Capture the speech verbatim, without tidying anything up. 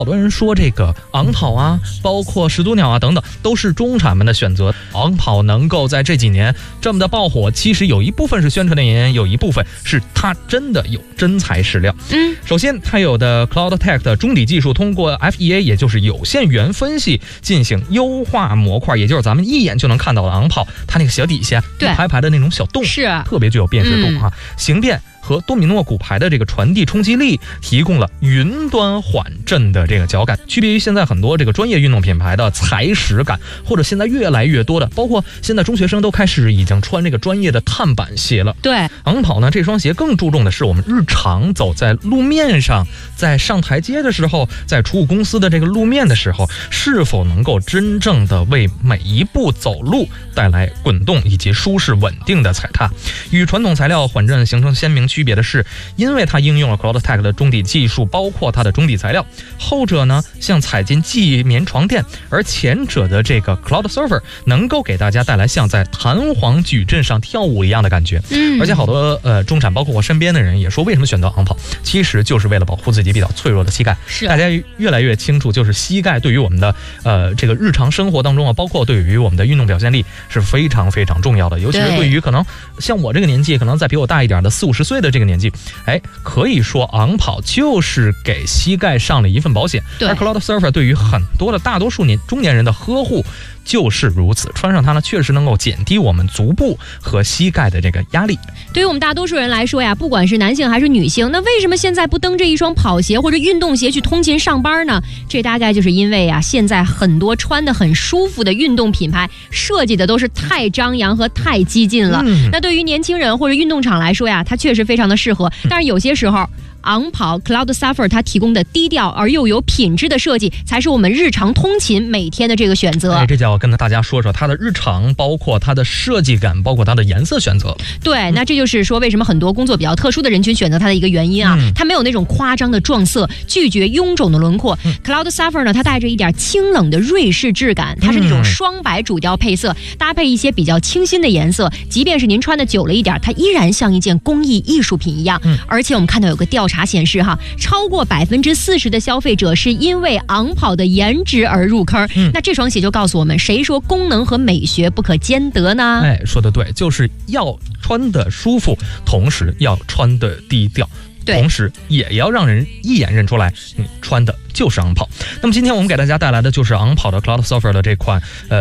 好多人说这个昂跑啊，包括始祖鸟啊等等，都是中产们的选择。昂跑能够在这几年这么的爆火，其实有一部分是宣传的原因，有一部分是它真的有真材实料。 嗯， 首先它有的 Cloud Tech 的中底技术，通过 F E A 也就是有限元分析进行优化模块，也就是咱们一眼就能看到的昂跑，它那个小底下一排排的那种小洞， 是特别具有辨识度啊，形变和多米诺骨牌的这个传递冲击力，提供了云端缓震的这个脚感，区别于现在很多这个专业运动品牌的踩屎感，或者现在越来越多的，包括现在中学生都开始已经穿这个专业的碳板鞋了。 对， 昂跑呢这双鞋更注重的是我们日常走在路面上，在上台阶的时候，在储物公司的这个路面的时候，是否能够真正的为每一步走路带来滚动以及舒适稳定的踩踏。与传统材料缓震形成鲜明区别的是，因为它应用了 Cloud Tech 的中底技术，包括它的中底材料，后者呢像踩进记忆棉床垫，而前者的这个 Cloud Surfer 能够给大家带来像在弹簧矩阵上跳舞一样的感觉。 嗯， 而且好多呃中产，包括我身边的人也说，为什么选择昂跑，其实就是为了保护自己比较脆弱的膝盖。 是大家越来越清楚，就是膝盖对于我们的呃这个日常生活当中啊，包括对于我们的运动表现力是非常非常重要的，尤其是对于可能像我这个年纪，可能再比我大一点的四五十岁的这个年纪，哎，可以说昂跑就是给膝盖上了一份保险。而 Cloud Surfer 对于很多的大多数年中年人的呵护就是如此，穿上它呢，确实能够减低我们足部和膝盖的这个压力。 对于我们大多数人来说呀，不管是男性还是女性，那为什么现在不蹬着一双跑鞋或者运动鞋去通勤上班呢？这大概就是因为呀，现在很多穿得很舒服的运动品牌设计的都是太张扬和太激进了。嗯、那对于年轻人或者运动场来说呀，它确实非常的适合，但是有些时候昂跑 Cloud Surfer 它提供的低调而又有品质的设计，才是我们日常通勤每天的这个选择。 哎，这就要跟大家说说它的日常，包括它的设计感，包括它的颜色选择。 对，那这就是说为什么很多工作比较特殊的人群选择它的一个原因啊。嗯、它没有那种夸张的撞色，拒绝臃肿的轮廓。嗯、Cloud Surfer 呢，它带着一点清冷的瑞士质感，它是那种双白主调配色，搭配一些比较清新的颜色，即便是您穿的久了一点，它依然像一件工艺艺术品一样。嗯、而且我们看到有个调查显示哈，超过百分之四十的消费者是因为昂跑的颜值而入坑。嗯、那这双鞋就告诉我们，谁说功能和美学不可兼得呢？ 哎，说的对，就是要穿的舒服，同时要穿的低调，同时也要让人一眼认出来你穿的就是昂跑。那么今天我们给大家带来的就是昂跑的 Cloud Surfer 的这款呃。